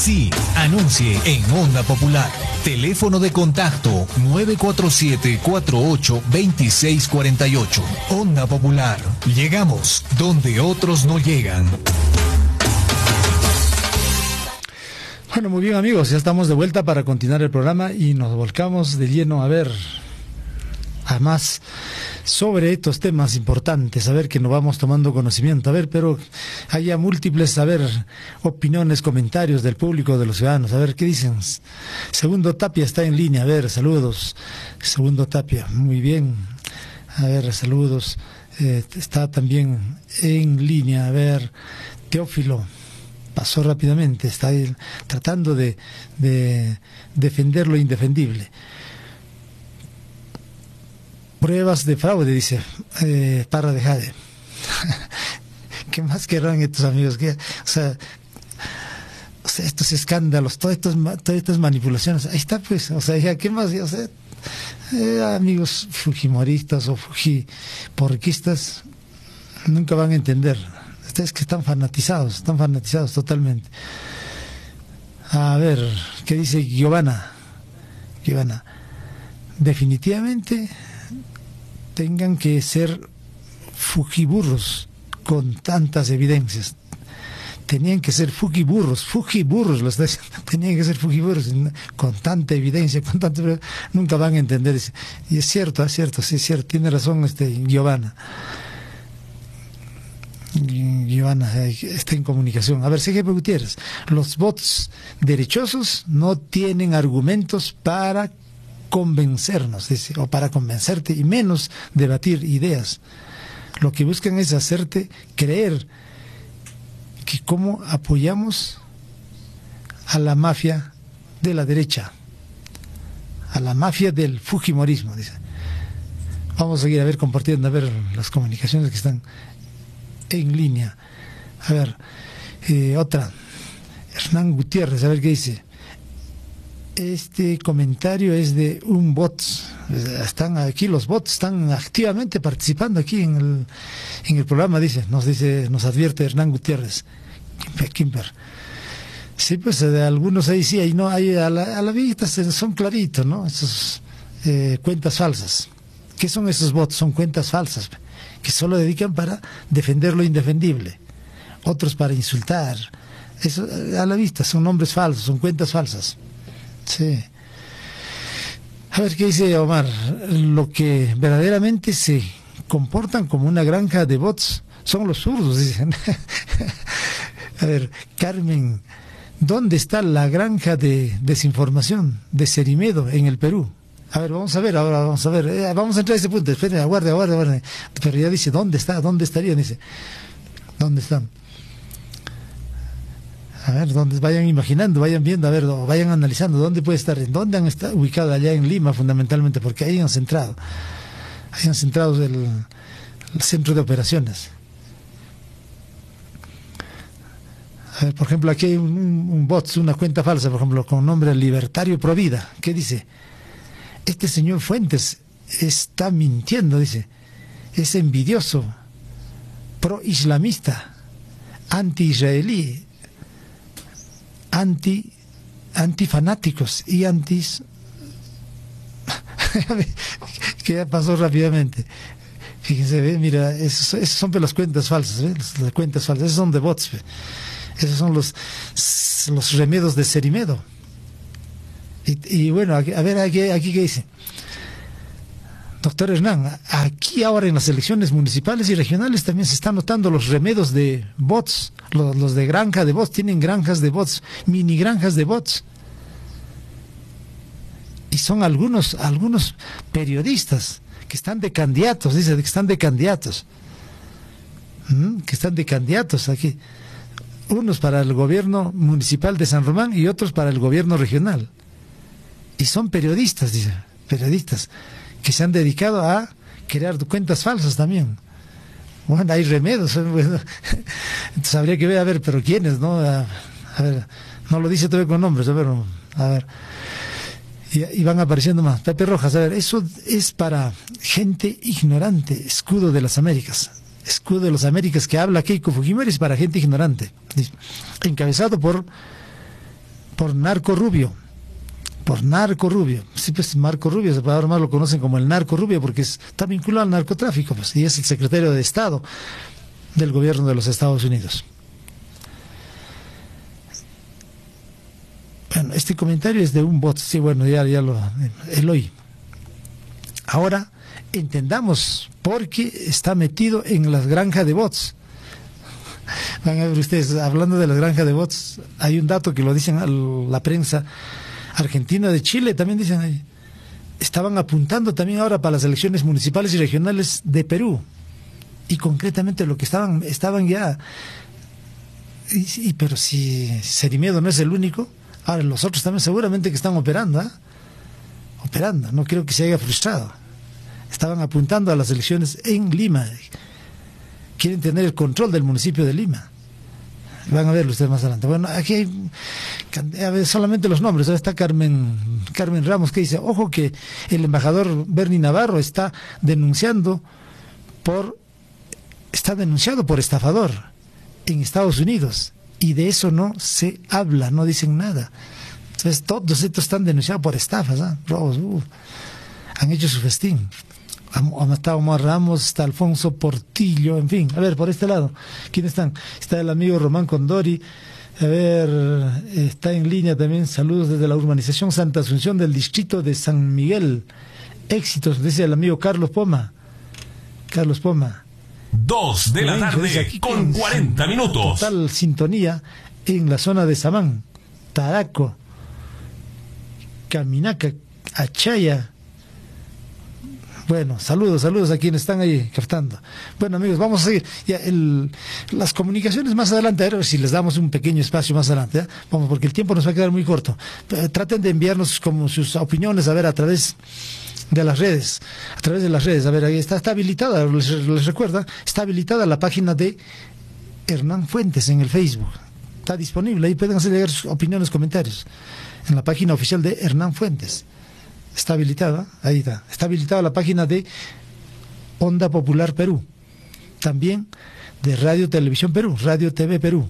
Sí, anuncie en Onda Popular. Teléfono de contacto 947-48-2648. Onda Popular. Llegamos donde otros no llegan. Bueno, muy bien amigos, ya estamos de vuelta para continuar el programa y nos volcamos de lleno a más sobre estos temas importantes, a ver que nos vamos tomando conocimiento, pero haya múltiples, opiniones, comentarios del público, de los ciudadanos, a ver qué dicen. Segundo Tapia está en línea, saludos. Segundo Tapia, muy bien, saludos. Está también en línea, Teófilo. Pasó rápidamente, está ahí tratando de defender lo indefendible. Pruebas de fraude, dice Parra de Jade. ¿Qué más querrán estos amigos? Estos escándalos, todas estas manipulaciones. Ahí está, pues. ¿Qué más? Amigos fujimoristas o fujiporquistas nunca van a entender. Ustedes que están fanatizados totalmente. A ver, ¿qué dice Giovanna? Definitivamente tengan que ser fujiburros con tantas evidencias. Tenían que ser fujiburros, lo está diciendo. Tenían que ser fujiburros con tanta evidencia, nunca van a entender. Y es cierto, tiene razón Giovanna. Giovanna está en comunicación. A ver, CGP Gutiérrez, los bots derechosos no tienen argumentos para convencernos, dice, o para convencerte, y menos debatir ideas. Lo que buscan es hacerte creer que cómo apoyamos a la mafia de la derecha, a la mafia del fujimorismo, dice. Vamos a seguir compartiendo las comunicaciones que están en línea. Otra, Hernán Gutiérrez, qué dice. Este comentario es de un bot. Están aquí, los bots están activamente participando aquí en el programa, nos advierte Hernán Gutiérrez. Kimper. Sí, pues de algunos ahí sí, no hay a la vista son claritos, ¿no? Esas cuentas falsas. ¿Qué son esos bots? Son cuentas falsas que solo dedican para defender lo indefendible, otros para insultar. Eso a la vista son nombres falsos, son cuentas falsas. Sí. A ver qué dice Omar. Lo que verdaderamente se comportan como una granja de bots son los zurdos, dicen. Carmen, ¿dónde está la granja de desinformación de Cerimedo en el Perú? Vamos a ver, vamos a entrar a ese punto. Esperen, aguarde. Pero ya dice, ¿dónde estarían? Dice, ¿dónde están? Donde vayan imaginando, vayan viendo, vayan analizando dónde puede estar, en dónde han estado ubicados, allá en Lima fundamentalmente, porque ahí han centrado el centro de operaciones. Por ejemplo, aquí hay un bot, una cuenta falsa, por ejemplo, con nombre Libertario Provida. ¿Qué dice? Este señor Fuentes está mintiendo, dice. Es envidioso, pro-islamista, anti-israelí, antifanáticos y que pasó rápidamente. Fíjense, mira, esos son las cuentas falsas, las cuentas falsas, esos son de bots. Esos son los remedos de Cerimedo. Y bueno, aquí qué dice. Doctor Hernán, aquí ahora en las elecciones municipales y regionales también se están notando los remedos de bots. Los de granja de bots tienen granjas de bots, mini granjas de bots. Y son algunos periodistas que están de candidatos, dice que están de candidatos. Que están de candidatos aquí. Unos para el gobierno municipal de San Román y otros para el gobierno regional. Y son periodistas, dice, periodistas que se han dedicado a crear cuentas falsas también. Bueno, hay remedios. Entonces habría que ver, pero quiénes, ¿no? No lo dice todavía con nombres, a ver. Y van apareciendo más. Pepe Rojas, eso es para gente ignorante, escudo de las Américas. Escudo de las Américas que habla Keiko Fujimori es para gente ignorante. Encabezado por por Narco Rubio. Por Narco Rubio. Sí, pues Marco Rubio, ahora más lo conocen como el Narco Rubio porque está vinculado al narcotráfico, pues, y es el secretario de Estado del gobierno de los Estados Unidos. Bueno, este comentario es de un bot, sí, bueno, ya lo Eloy. Ahora entendamos por qué está metido en las granjas de bots. Van a ver ustedes, hablando de las granjas de bots, hay un dato que lo dicen a la prensa argentina, de Chile, también dicen ahí. Estaban apuntando también ahora para las elecciones municipales y regionales de Perú. Y concretamente lo que estaban ya... pero si Cerimiedo no es el único, ahora los otros también seguramente que están operando, ¿eh? Operando, no creo que se haya frustrado. Estaban apuntando a las elecciones en Lima. Quieren tener el control del municipio de Lima. Van a verlo ustedes más adelante. Bueno, aquí hay solamente los nombres. Ahora está Carmen Ramos, que dice, ojo que el embajador Bernie Navarro está denunciado por estafador en Estados Unidos. Y de eso no se habla, no dicen nada. Entonces todos estos están denunciados por estafas, ¿eh? Robos, han hecho su festín. Está Omar Ramos, está Alfonso Portillo, en fin. A ver, por este lado, ¿quiénes están? Está el amigo Román Condori. A ver, está en línea también. Saludos desde la urbanización Santa Asunción del distrito de San Miguel. Éxitos, dice el amigo Carlos Poma. 2 de la tarde con 40 minutos. Total sintonía en la zona de Samán, Taraco, Caminaca, Achaya. Bueno, saludos a quienes están ahí captando. Bueno, amigos, vamos a seguir. Ya las comunicaciones más adelante, a ver si les damos un pequeño espacio más adelante. ¿Eh? Vamos, porque el tiempo nos va a quedar muy corto. Traten de enviarnos como sus opiniones, a ver, a través de las redes. A ver, ahí está habilitada, les recuerda, está habilitada la página de Hernán Fuentes en el Facebook. Está disponible, ahí pueden hacer llegar sus opiniones, comentarios. En la página oficial de Hernán Fuentes. Está habilitada, ahí está. Está habilitada la página de Onda Popular Perú. También de Radio Televisión Perú, Radio TV Perú.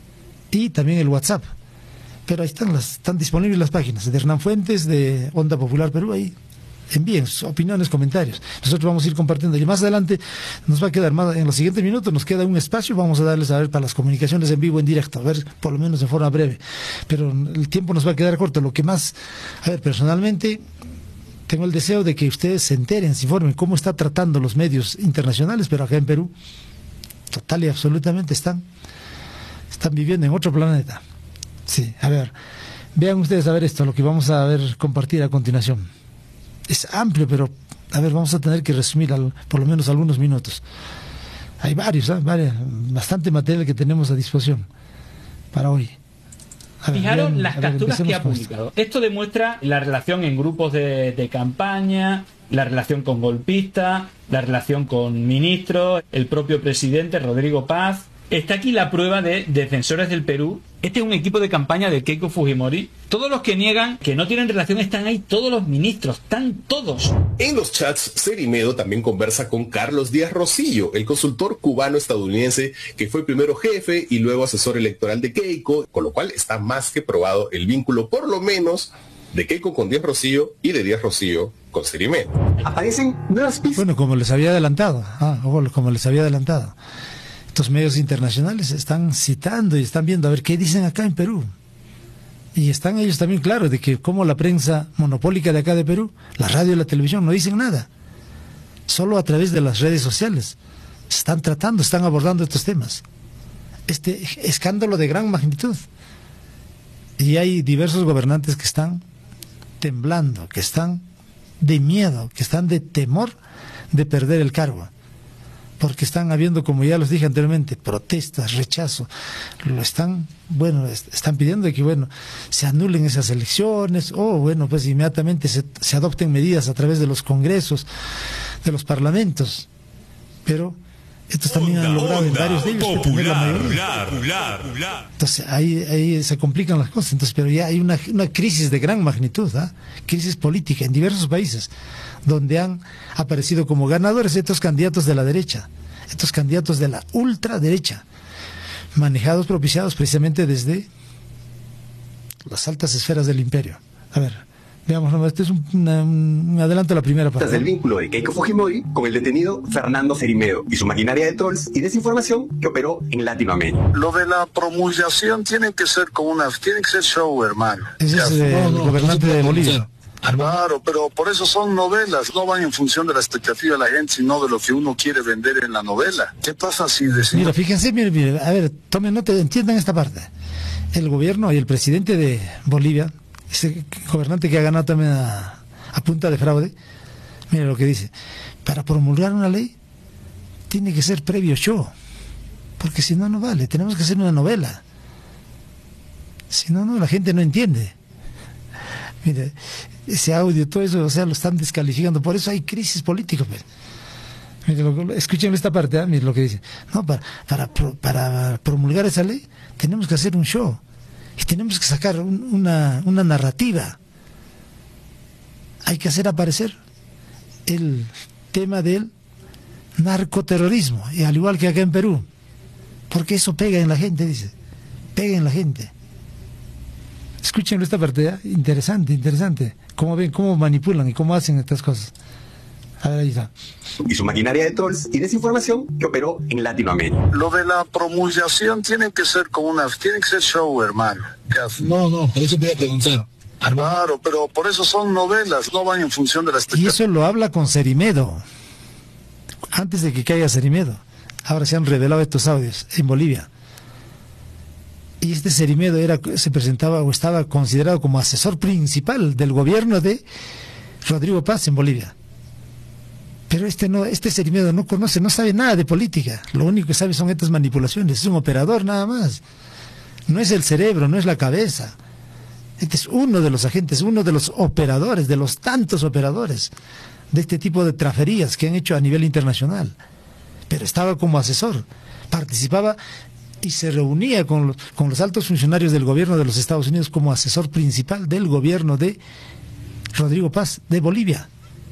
Y también el WhatsApp. Pero ahí están disponibles las páginas de Hernán Fuentes, de Onda Popular Perú, ahí. Envíen sus opiniones, comentarios. Nosotros vamos a ir compartiendo. Y más adelante nos va a quedar, en los siguientes minutos nos queda un espacio. Vamos a darles a ver para las comunicaciones en vivo, en directo. A ver, por lo menos de forma breve. Pero el tiempo nos va a quedar corto. Lo que más, a ver, personalmente, tengo el deseo de que ustedes se enteren, se informen cómo está tratando los medios internacionales, pero acá en Perú, total y absolutamente están viviendo en otro planeta. Sí, a ver, vean ustedes a ver esto, lo que vamos a ver compartir a continuación. Es amplio, pero a ver, vamos a tener que resumir por lo menos algunos minutos. Hay bastante material que tenemos a disposición para hoy. Fijaron las capturas que ha publicado. Esto demuestra la relación en grupos de campaña, la relación con golpistas, la relación con ministros, el propio presidente Rodrigo Paz. Está aquí la prueba de defensores del Perú. Este es un equipo de campaña de Keiko Fujimori. Todos los que niegan que no tienen relación están ahí, todos los ministros, están todos. En los chats, Cerimiedo también conversa con Carlos Díaz Rosillo, el consultor cubano-estadounidense que fue primero jefe y luego asesor electoral de Keiko, con lo cual está más que probado el vínculo, por lo menos, de Keiko con Díaz Rosillo y de Díaz Rosillo con Cerimiedo. Aparecen nuevas pistas. Bueno, como les había adelantado. Estos medios internacionales están citando y están viendo a ver qué dicen acá en Perú. Y están ellos también claros de que como la prensa monopólica de acá de Perú, la radio y la televisión no dicen nada. Solo a través de las redes sociales están abordando estos temas. Este escándalo de gran magnitud. Y hay diversos gobernantes que están temblando, que están de miedo, que están de temor de perder el cargo. Porque están habiendo, como ya los dije anteriormente, protestas, rechazo. Están pidiendo que, se anulen esas elecciones, o, pues inmediatamente se adopten medidas a través de los congresos, de los parlamentos. Pero estos también han logrado en varios de ellos tener la mayoría. Entonces ahí se complican las cosas. Entonces, pero ya hay una crisis de gran magnitud, crisis política en diversos países, donde han aparecido como ganadores estos candidatos de la derecha, estos candidatos de la ultraderecha, propiciados precisamente desde las altas esferas del imperio. A ver, veamos, este es un adelanto a la primera parte. Del vínculo de Keiko Fujimori con el detenido Fernando Cerimedo y su maquinaria de trolls y desinformación que operó en Latinoamérica. Lo de la promulgación tiene que ser show, hermano. Ese es el gobernante de Bolivia. Claro, pero por eso son novelas, no van en función de la expectativa de la gente, sino de lo que uno quiere vender en la novela. ¿Qué pasa si decimos? Mira, fíjense, mire, a ver, tomen nota, entiendan esta parte. El gobierno y el presidente de Bolivia, ese gobernante que ha ganado también a punta de fraude, mire lo que dice: para promulgar una ley tiene que ser previo show, porque si no, no vale, tenemos que hacer una novela. Si no, la gente no entiende. Mire, ese audio, todo eso, o sea, lo están descalificando. Por eso hay crisis política, pues. Mire, escuchen esta parte, mire lo que dice. No, para promulgar esa ley tenemos que hacer un show y tenemos que sacar una narrativa. Hay que hacer aparecer el tema del narcoterrorismo, y al igual que acá en Perú, porque eso pega en la gente, dice, pega en la gente. Escuchen esta parte, interesante. Cómo ven, cómo manipulan y cómo hacen estas cosas. A ver, ahí está. Y su maquinaria de trolls y desinformación que operó en Latinoamérica. Lo de la promulgación tiene que ser show, hermano. No, eso te voy a preguntar. Claro, pero por eso son novelas, no van en función de la expectativa. Y eso lo habla con Cerimedo, antes de que caiga Cerimedo. Ahora se han revelado estos audios en Bolivia. Y este Cerimedo se presentaba o estaba considerado como asesor principal del gobierno de Rodrigo Paz en Bolivia. Pero este Cerimedo no conoce, no sabe nada de política. Lo único que sabe son estas manipulaciones. Es un operador nada más. No es el cerebro, no es la cabeza. Este es uno de los agentes, uno de los operadores, de los tantos operadores de este tipo de traferías que han hecho a nivel internacional. Pero estaba como asesor, participaba y se reunía con los altos funcionarios del gobierno de los Estados Unidos como asesor principal del gobierno de Rodrigo Paz de Bolivia.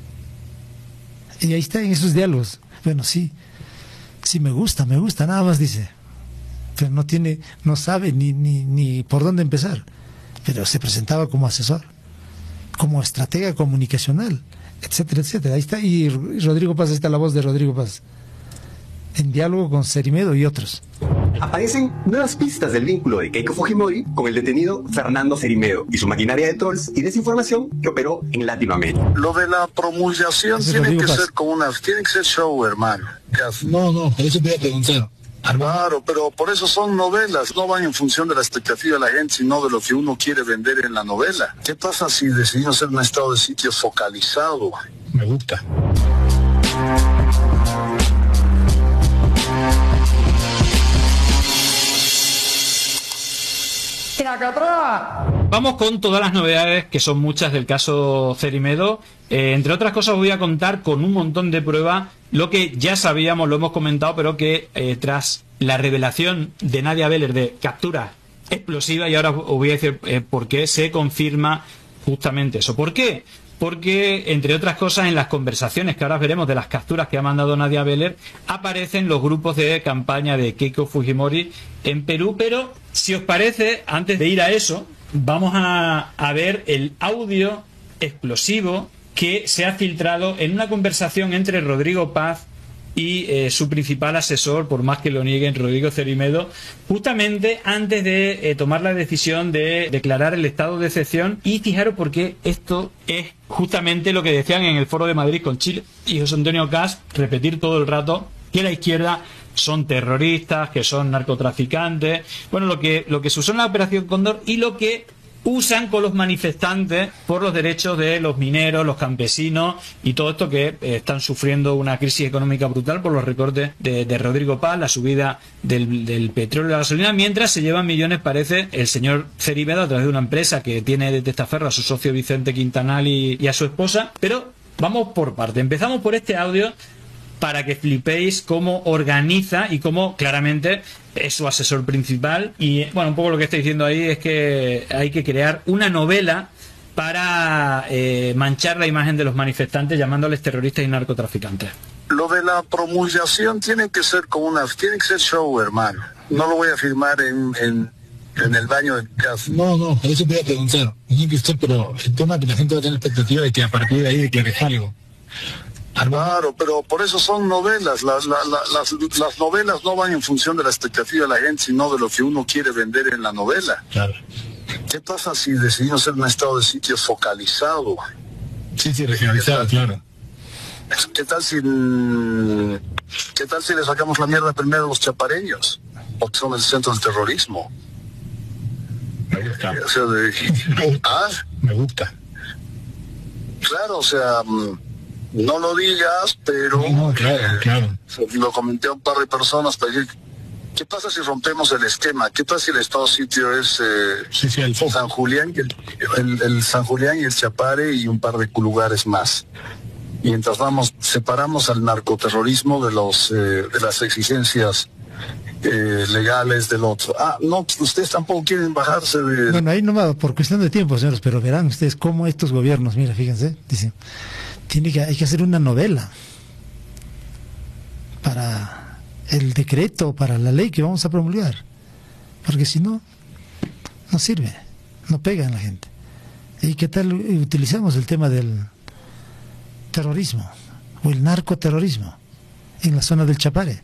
Y ahí está en esos diálogos. Bueno, sí me gusta, nada más dice. Pero no sabe ni por dónde empezar. Pero se presentaba como asesor, como estratega comunicacional, etcétera, etcétera. Ahí está, y Rodrigo Paz, está la voz de Rodrigo Paz, en diálogo con Cerimedo y otros. Aparecen nuevas pistas del vínculo de Keiko Fujimori con el detenido Fernando Cerimedo y su maquinaria de trolls y desinformación que operó en Latinoamérica. Lo de la promulgación tiene que ser show, hermano. No, eso te voy a preguntar. Claro, pero por eso son novelas, no van en función de la expectativa de la gente, sino de lo que uno quiere vender en la novela. ¿Qué pasa si decidimos hacer un estado de sitio focalizado? Me gusta. Vamos con todas las novedades, que son muchas, del caso Cerimedo. Entre otras cosas, voy a contar con un montón de pruebas, lo que ya sabíamos, lo hemos comentado, pero que tras la revelación de Nadia Beller de captura explosiva, y ahora os voy a decir por qué se confirma justamente eso. ¿Por qué? Porque, entre otras cosas, en las conversaciones que ahora veremos de las capturas que ha mandado Nadia Beller, aparecen los grupos de campaña de Keiko Fujimori en Perú. Pero, si os parece, antes de ir a eso, vamos a ver el audio explosivo que se ha filtrado en una conversación entre Rodrigo Paz y su principal asesor, por más que lo nieguen, Rodrigo Cerimedo, justamente antes de tomar la decisión de declarar el estado de excepción. Y fijaros, porque esto es justamente lo que decían en el Foro de Madrid con Chile y José Antonio Cast, repetir todo el rato que la izquierda son terroristas, que son narcotraficantes, bueno, lo que se usó en la Operación Cóndor y lo que usan con los manifestantes por los derechos de los mineros, los campesinos y todo esto, que están sufriendo una crisis económica brutal por los recortes de Rodrigo Paz, la subida del petróleo y la gasolina, mientras se llevan millones, parece, el señor Cerimedo a través de una empresa que tiene de testaferro a su socio Vicente Quintanal y a su esposa. Pero vamos por parte. Empezamos por este audio para que flipéis cómo organiza y cómo claramente es su asesor principal. Y bueno, un poco lo que está diciendo ahí es que hay que crear una novela para manchar la imagen de los manifestantes, llamándoles terroristas y narcotraficantes. Lo de la promulgación tiene que ser show, hermano. No lo voy a firmar en en el baño de mi casa. No, por eso voy a preguntar. Tiene que ser, pero el tema es que la gente va a tener expectativa de que a partir de ahí declares algo. Claro, pero por eso son novelas. Las novelas no van en función de la expectativa de la gente, sino de lo que uno quiere vender en la novela. Claro. ¿Qué pasa si decidimos ser un estado de sitio focalizado? Sí, regionalizado, claro. ¿Qué tal si le sacamos la mierda primero a los chapareños? Porque son el centro del terrorismo. Me gusta. O sea, Me gusta. Claro, o sea, no lo digas, pero No, claro. Lo comenté a un par de personas para decir, ¿qué pasa si rompemos el esquema? ¿Qué pasa si el estado sitio es el foco. San Julián y el San Julián y el Chapare y un par de lugares más? Mientras separamos al narcoterrorismo de las exigencias legales del otro. No, ustedes tampoco quieren bajarse de... Bueno, ahí nomás, por cuestión de tiempo, señores, pero verán ustedes cómo estos gobiernos, mira, fíjense, dicen, hay que hacer una novela para el decreto, para la ley que vamos a promulgar, porque si no, no sirve, no pega en la gente. ¿Y qué tal utilizamos el tema del terrorismo o el narcoterrorismo en la zona del Chapare,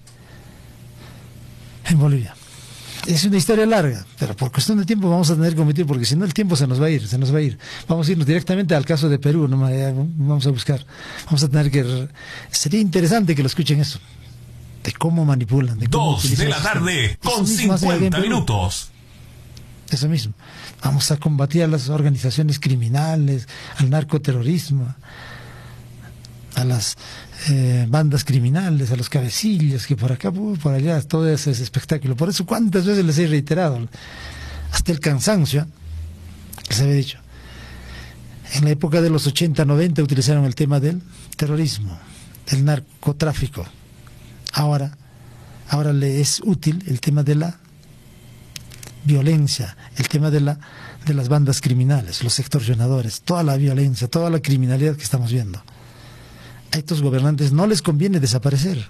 en Bolivia? Es una historia larga, pero por cuestión de tiempo vamos a tener que omitir, porque si no el tiempo se nos va a ir. Vamos a irnos directamente al caso de Perú, no vamos a buscar. Vamos a tener que... Sería interesante que lo escuchen eso, de cómo manipulan. De cómo 2 de la tarde, con 50 minutos. Eso mismo. Vamos a combatir a las organizaciones criminales, al narcoterrorismo, a las bandas criminales, a los cabecillos, que por acá, por allá, todo ese espectáculo. Por eso, ¿cuántas veces les he reiterado? Hasta el cansancio, les había dicho. En la época de los 80, 90 utilizaron el tema del terrorismo, del narcotráfico. Ahora le es útil el tema de la violencia, el tema de las bandas criminales, los extorsionadores, toda la violencia, toda la criminalidad que estamos viendo. A estos gobernantes no les conviene desaparecer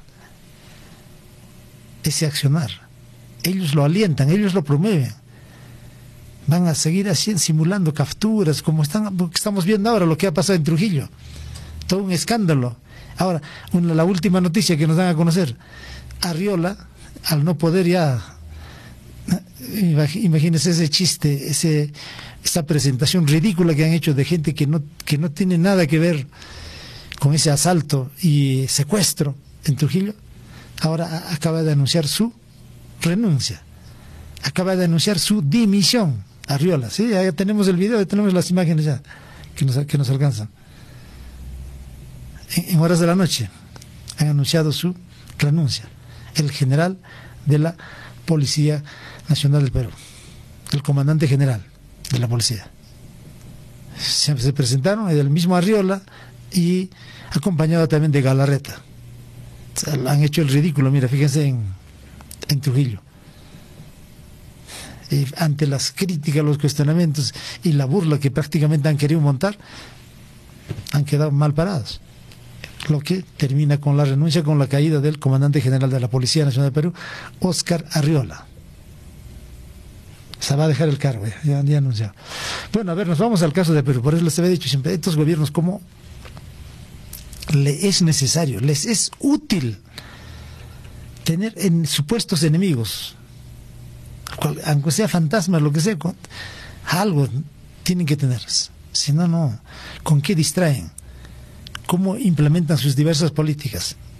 ese accionar. Ellos lo alientan, ellos lo promueven. Van a seguir así simulando capturas, como estamos viendo ahora lo que ha pasado en Trujillo. Todo un escándalo. Ahora, la última noticia que nos dan a conocer, Arriola, al no poder ya, imagínense ese chiste, esa presentación ridícula que han hecho de gente que no tiene nada que ver con ese asalto y secuestro en Trujillo. Ahora acaba de anunciar su renuncia, acaba de anunciar su dimisión, Arriola. Sí, ya tenemos el video, ya tenemos las imágenes ya que nos alcanzan. En horas de la noche han anunciado su renuncia el general de la Policía Nacional del Perú, el comandante general de la policía. Se presentaron el mismo Arriola y acompañado también de Galarreta. O sea, han hecho el ridículo, mira, fíjense en Trujillo. Ante las críticas, los cuestionamientos y la burla que prácticamente han querido montar, han quedado mal parados. Lo que termina con la renuncia, con la caída del comandante general de la Policía Nacional del Perú, Óscar Arriola. Se va a dejar el cargo, ya anunciado. Bueno, a ver, nos vamos al caso de Perú. Por eso les había dicho siempre, estos gobiernos, ¿cómo le es necesario, les es útil tener en supuestos enemigos, aunque sea fantasmas, lo que sea, algo tienen que tener? Si no, ¿con qué distraen? ¿Cómo implementan sus diversas políticas?